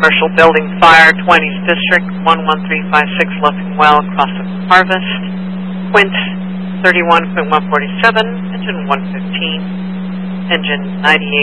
Commercial Building Fire, 20th District, 11356 Leffingwell, Crossing Harvest, Quint 31.147, engine 115, engine 98.